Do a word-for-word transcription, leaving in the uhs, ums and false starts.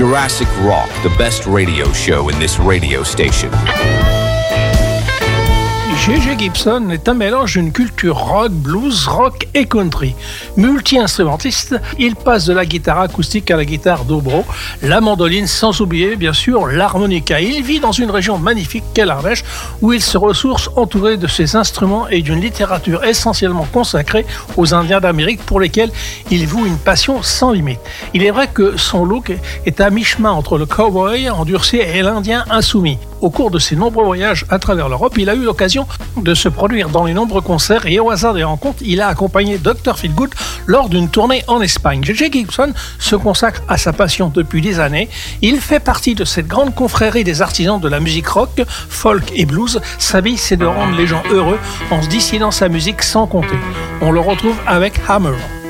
Jurassic Rock, the best radio show in this radio station. J J Gibson est un mélange d'une culture rock, blues, rock et country. Multi-instrumentiste, il passe de la guitare acoustique à la guitare dobro, la mandoline, sans oublier bien sûr l'harmonica. Il vit dans une région magnifique qu'est l'Ardèche, où il se ressource entouré de ses instruments et d'une littérature essentiellement consacrée aux Indiens d'Amérique, pour lesquels il voue une passion sans limite. Il est vrai que son look est à mi-chemin entre le cowboy endurci et l'Indien insoumis. Au cours de ses nombreux voyages à travers l'Europe, il a eu l'occasion de se produire dans les nombreux concerts et au hasard des rencontres, il a accompagné docteur Feelgood lors d'une tournée en Espagne. J J Gibson se consacre à sa passion depuis des années. Il fait partie de cette grande confrérie des artisans de la musique rock, folk et blues. Sa vie, c'est de rendre les gens heureux en se distillant sa musique sans compter. On le retrouve avec Hammer.